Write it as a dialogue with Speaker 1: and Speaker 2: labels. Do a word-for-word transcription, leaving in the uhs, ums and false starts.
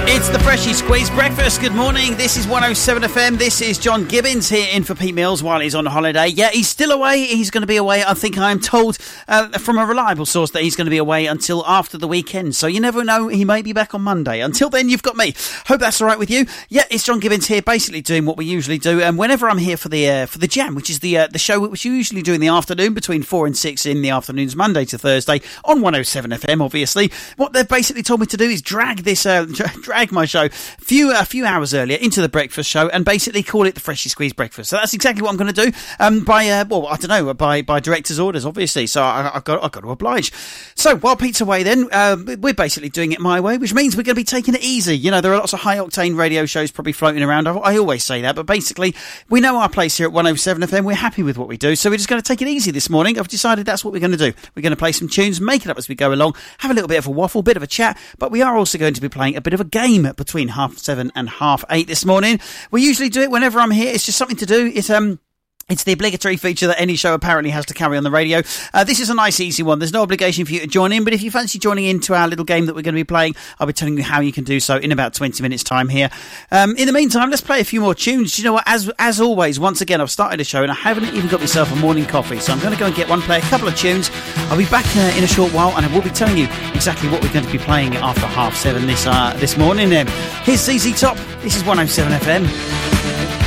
Speaker 1: It's the Freshie Squeeze Breakfast. Good morning. This is one oh seven F M. This is John Gibbons here in for Pete Mills while he's on holiday. Yeah, he's still away. He's going to be away. I think I am told uh, from a reliable source that he's going to be away until after the weekend. So you never know. He may be back on Monday. Until then, you've got me. Hope that's all right with you. Yeah, it's John Gibbons here, basically doing what we usually do. And whenever I'm here for the uh, for the Jam, which is the uh, the show which you usually do in the afternoon between four and six in the afternoons, Monday to Thursday on one oh seven F M. Obviously, what they've basically told me to do is drag this uh, drag my show few a few hours earlier into the breakfast show and basically call it the Freshie Squeeze Breakfast. So that's exactly what I'm going to do. Um, by uh, well, I don't know, by by director's orders, obviously. So I, I've got I've got to oblige. So while Pete's away, then uh, we're basically doing it my way, which means we're going to be taking it easy. You know, there are lots of high octane radio shows probably floating around. I, I always say that, but basically we know our place here at one oh seven F M. We're happy with what we do, so we're just going to take it easy this morning. I've decided that's what we're going to do. We're going to play some tunes, make it up as we go along, have a little bit of a waffle, bit of a chat, but we are also going to be playing a bit of a game between half seven and half eight this morning. We usually do it whenever I'm here. It's just something to do. It's um It's the obligatory feature that any show apparently has to carry on the radio. Uh, this is a nice, easy one. There's no obligation for you to join in, but if you fancy joining into our little game that we're going to be playing, I'll be telling you how you can do so in about twenty minutes' time here. Um, in the meantime, let's play a few more tunes. Do you know what? As as always, once again, I've started a show and I haven't even got myself a morning coffee, so I'm going to go and get one, play a couple of tunes. I'll be back uh, in a short while, and I will be telling you exactly what we're going to be playing after half seven this uh, this morning. Um, here's Z Z Top. This is one oh seven F M.